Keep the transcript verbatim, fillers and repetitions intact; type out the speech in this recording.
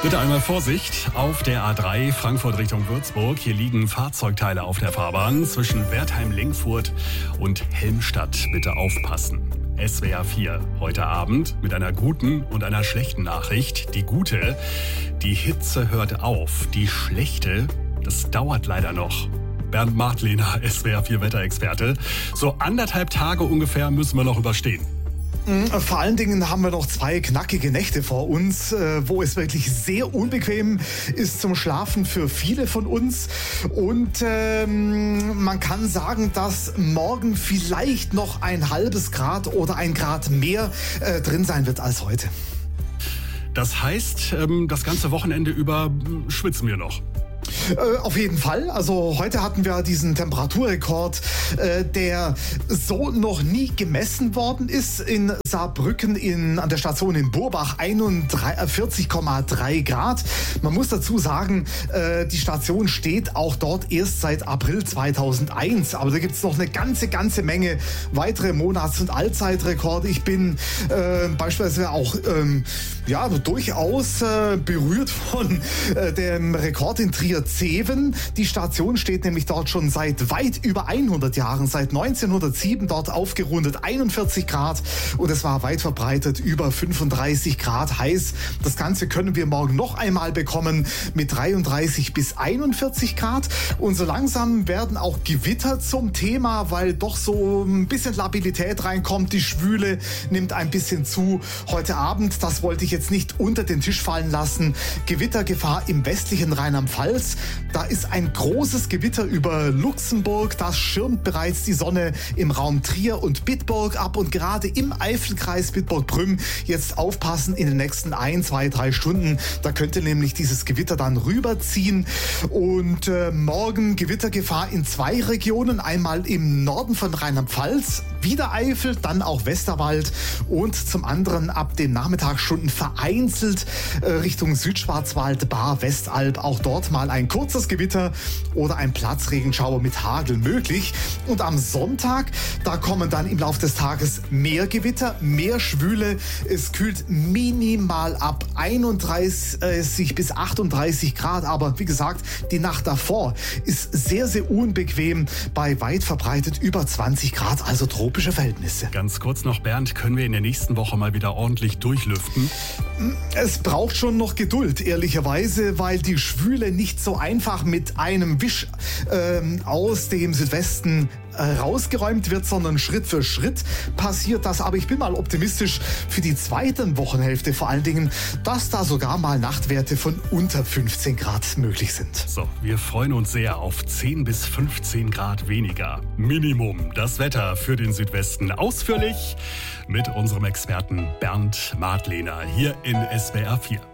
Bitte einmal Vorsicht auf der A drei Frankfurt Richtung Würzburg. Hier liegen Fahrzeugteile auf der Fahrbahn zwischen Wertheim-Lengfurt und Helmstadt. Bitte aufpassen. S W R vier heute Abend mit einer guten und einer schlechten Nachricht. Die gute, die Hitze hört auf. Die schlechte, das dauert leider noch. Bernd Martlehner, S W R vier Wetterexperte. So anderthalb Tage ungefähr müssen wir noch überstehen. Vor allen Dingen haben wir noch zwei knackige Nächte vor uns, wo es wirklich sehr unbequem ist zum Schlafen für viele von uns. Und ähm, man kann sagen, dass morgen vielleicht noch ein halbes Grad oder ein Grad mehr äh, drin sein wird als heute. Das heißt, ähm, das ganze Wochenende über schwitzen wir noch. Äh, auf jeden Fall. Also heute hatten wir diesen Temperaturrekord, äh, der so noch nie gemessen worden ist. In Saarbrücken in, an der Station in Burbach einundvierzig Komma drei Grad. Man muss dazu sagen, äh, die Station steht auch dort erst seit April zweitausendeins. Aber da gibt es noch eine ganze, ganze Menge weitere Monats- und Allzeitrekorde. Ich bin äh, beispielsweise auch ähm, ja, durchaus äh, berührt von äh, dem Rekord in Trier-Zeven. Die Station steht nämlich dort schon seit weit über hundert Jahren, seit neunzehnhundertsieben dort aufgerundet einundvierzig Grad und es war weit verbreitet über fünfunddreißig Grad heiß. Das Ganze können wir morgen noch einmal bekommen mit dreiunddreißig bis einundvierzig Grad und so langsam werden auch Gewitter zum Thema, weil doch so ein bisschen Labilität reinkommt. Die Schwüle nimmt ein bisschen zu. Heute Abend, das wollte ich jetzt nicht unter den Tisch fallen lassen, Gewittergefahr im westlichen Rheinland-Pfalz. Da ist ein großes Gewitter über Luxemburg, das schirmt bereits die Sonne im Raum Trier und Bitburg ab und gerade im Eifelkreis Bitburg-Prüm jetzt aufpassen in den nächsten ein, zwei, drei Stunden. Da könnte nämlich dieses Gewitter dann rüberziehen und äh, morgen Gewittergefahr in zwei Regionen, einmal im Norden von Rheinland-Pfalz, wieder Eifel, dann auch Westerwald und zum anderen ab den Nachmittagsstunden vereinzelt äh, Richtung Südschwarzwald, Baar, Westalb, auch dort mal ein kurzes Gewitter oder ein Platzregenschauer mit Hagel möglich. Und am Sonntag, da kommen dann im Laufe des Tages mehr Gewitter, mehr Schwüle. Es kühlt minimal ab einunddreißig bis achtunddreißig Grad. Aber wie gesagt, die Nacht davor ist sehr, sehr unbequem bei weit verbreitet über zwanzig Grad, also tropische Verhältnisse. Ganz kurz noch, Bernd, können wir in der nächsten Woche mal wieder ordentlich durchlüften? Es braucht schon noch Geduld, ehrlicherweise, weil die Schwüle nicht so einfach mit einem Wisch ähm, aus dem Südwesten äh, rausgeräumt wird, sondern Schritt für Schritt passiert das. Aber ich bin mal optimistisch für die zweite Wochenhälfte vor allen Dingen, dass da sogar mal Nachtwerte von unter fünfzehn Grad möglich sind. So, wir freuen uns sehr auf zehn bis fünfzehn Grad weniger. Minimum das Wetter für den Südwesten. Ausführlich mit unserem Experten Bernd Martlehner hier in S W R vier.